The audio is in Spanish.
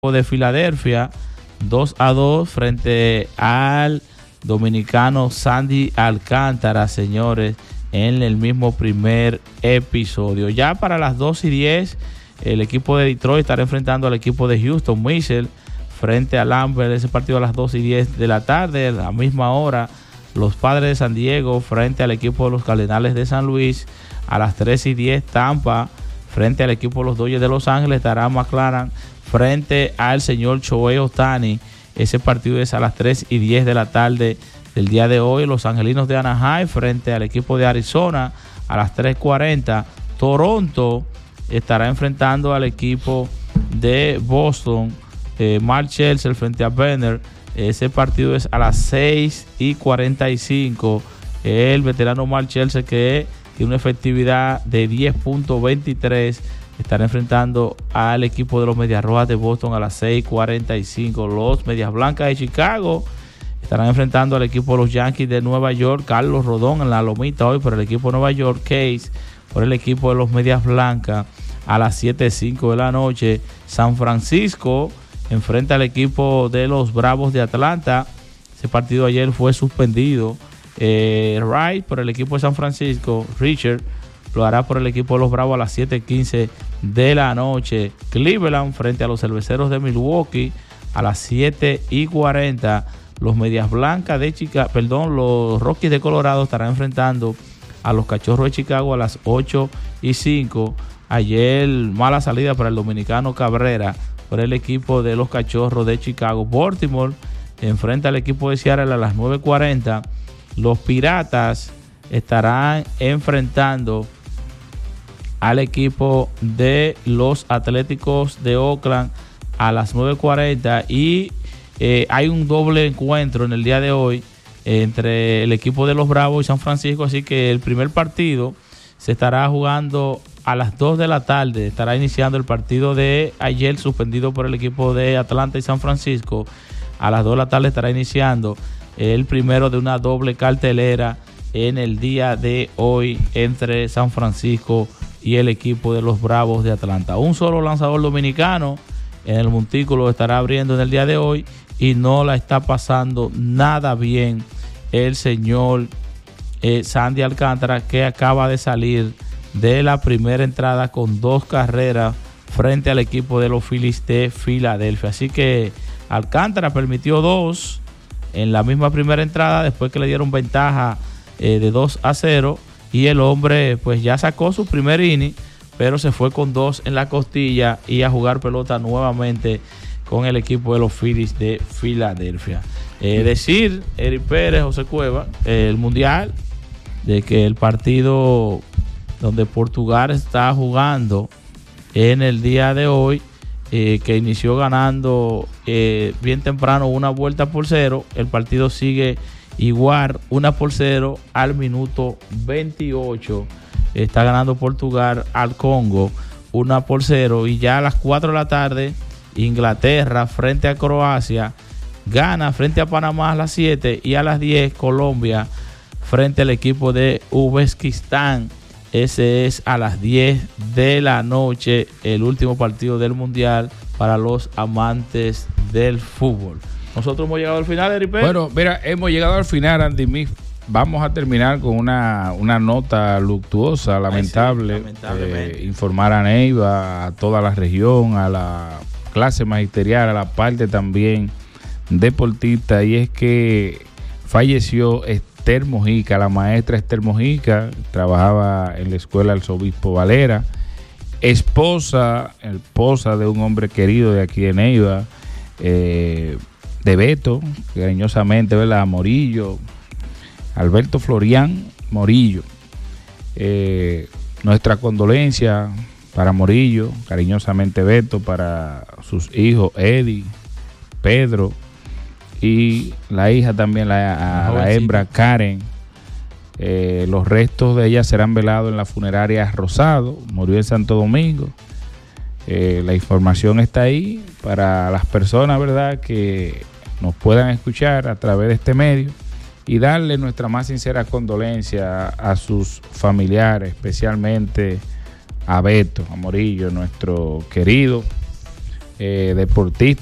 de Filadelfia 2-2 frente al dominicano Sandy Alcántara, señores, en el mismo primer episodio. Ya para las 2:10, el equipo de Detroit estará enfrentando al equipo de Houston Mitchell frente a Lambert. Ese partido a las 2:10 de la tarde. A la misma hora, los Padres de San Diego frente al equipo de los Cardenales de San Luis. A las 3:10, Tampa frente al equipo de los Dodgers de Los Ángeles. Estará McLaren frente al señor Shohei Ohtani. Ese partido es a las 3:10 de la tarde del día de hoy. Los Angelinos de Anaheim frente al equipo de Arizona a las 3:40. Toronto estará enfrentando al equipo de Boston. Mark Chelsea frente a Benner. Ese partido es a las 6:45. El veterano Mark Chelsea, que tiene una efectividad de 10.23, estará enfrentando al equipo de los Medias Rojas de Boston a las 6:45. Los Medias Blancas de Chicago estarán enfrentando al equipo de los Yankees de Nueva York. Carlos Rodón en la lomita hoy por el equipo de Nueva York. Case por el equipo de los Medias Blancas a las 7:05 de la noche. San Francisco enfrenta al equipo de los Bravos de Atlanta. Ese partido ayer fue suspendido. Wright por el equipo de San Francisco. Richard lo hará por el equipo de los Bravos a las 7:15 de la noche. Cleveland frente a los Cerveceros de Milwaukee a las 7:40. Los Medias Blancas de Chicago, los Rockies de Colorado estarán enfrentando a los Cachorros de Chicago a las 8:05. Ayer mala salida para el dominicano Cabrera por el equipo de los Cachorros de Chicago. Baltimore enfrenta al equipo de Seattle a las 9:40. Los Piratas estarán enfrentando al equipo de los Atléticos de Oakland a las 9:40. Y hay un doble encuentro en el día de hoy entre el equipo de los Bravos y San Francisco. Así que el primer partido se estará jugando a las 2 de la tarde. Estará iniciando el partido de ayer suspendido por el equipo de Atlanta y San Francisco. A las 2 de la tarde estará iniciando el primero de una doble cartelera en el día de hoy entre San Francisco y el equipo de los Bravos de Atlanta. Un solo lanzador dominicano en el montículo estará abriendo en el día de hoy y no la está pasando nada bien el señor Sandy Alcántara, que acaba de salir de la primera entrada con 2 carreras frente al equipo de los Phillies de Filadelfia. Así que Alcántara permitió 2 en la misma primera entrada después que le dieron ventaja de 2-0, y el hombre pues ya sacó su primer inning, pero se fue con 2 en la costilla y a jugar pelota nuevamente con el equipo de los Phillies de Filadelfia. Decir, Eric Pérez, José Cueva, el mundial, de que el partido donde Portugal está jugando en el día de hoy, que inició ganando bien temprano 1-0, el partido sigue igual 1-0 al minuto 28. Está ganando Portugal al Congo 1-0, y ya a las 4 de la tarde Inglaterra frente a Croacia gana frente a Panamá a las 7, y a las 10 Colombia frente al equipo de Uzbekistán. Ese es a las 10 de la noche, el último partido del mundial para los amantes del fútbol. Nosotros hemos llegado al final, Eric Pérez. Bueno, mira, hemos llegado al final, Andy. Vamos a terminar con una nota luctuosa, lamentable. Sí, lamentablemente. Informar a Neiva, a toda la región, a la clase magisterial, a la parte también deportista, y es que falleció Esther Mojica, la maestra Esther Mojica. Trabajaba en la escuela Arzobispo Valera, esposa de un hombre querido de aquí de Neiva, de Beto, cariñosamente, ¿verdad? Morillo, Alberto Florián Morillo. Nuestra condolencia para Morillo, cariñosamente Beto, para sus hijos Eddie, Pedro, y la hija también, la hembra Karen. Los restos de ella serán velados en la funeraria Rosado. Murió en Santo Domingo. La información está ahí para las personas, ¿verdad?, que nos puedan escuchar a través de este medio, y darle nuestra más sincera condolencia a sus familiares, especialmente a Beto, a Morillo, nuestro querido deportista